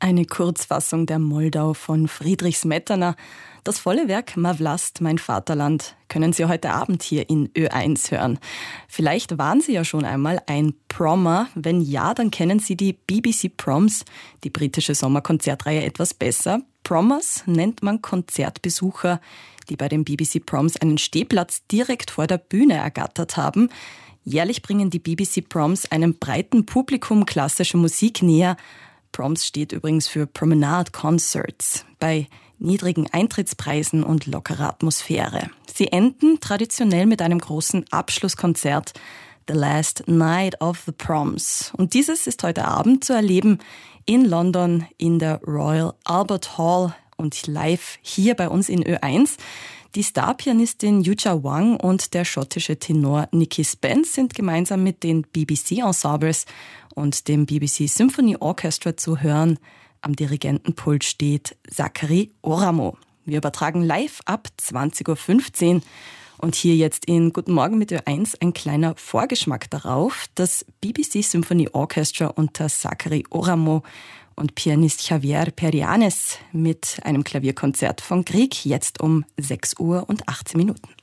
Eine Kurzfassung der Moldau von Friedrich Smetana. Das volle Werk Ma Vlast, mein Vaterland können Sie heute Abend hier in Ö1 hören. Vielleicht waren Sie ja schon einmal ein Prommer. Wenn ja, dann kennen Sie die BBC Proms, die britische Sommerkonzertreihe, etwas besser. Prommers nennt man Konzertbesucher, die bei den BBC Proms einen Stehplatz direkt vor der Bühne ergattert haben. Jährlich bringen die BBC Proms einem breiten Publikum klassische Musik näher. Proms steht übrigens für Promenade Concerts, bei niedrigen Eintrittspreisen und lockerer Atmosphäre. Sie enden traditionell mit einem großen Abschlusskonzert, The Last Night of the Proms. Und dieses ist heute Abend zu erleben in London in der Royal Albert Hall und live hier bei uns in Ö1. Die Starpianistin Yuja Wang und der schottische Tenor Nicky Spence sind gemeinsam mit den BBC-Ensembles und dem BBC Symphony Orchestra zu hören. Am Dirigentenpult steht Zachary Oramo. Wir übertragen live ab 20.15 Uhr. Und hier jetzt in Guten Morgen mit Ö1 ein kleiner Vorgeschmack darauf. Das BBC Symphony Orchestra unter Zachary Oramo und Pianist Javier Perianes mit einem Klavierkonzert von Grieg, jetzt um 6 Uhr und 18 Minuten.